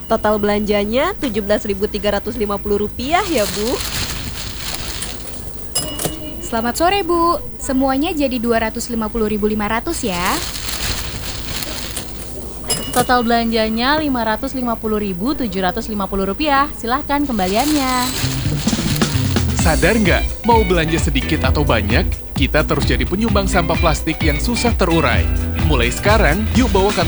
Total belanjanya Rp17.350 ya, Bu. Selamat sore, Bu. Semuanya jadi Rp250.500 ya. Total belanjanya Rp550.750. Silahkan kembaliannya. Sadar nggak? Mau belanja sedikit atau banyak, kita terus jadi penyumbang sampah plastik yang susah terurai. Mulai sekarang, yuk bawa kantong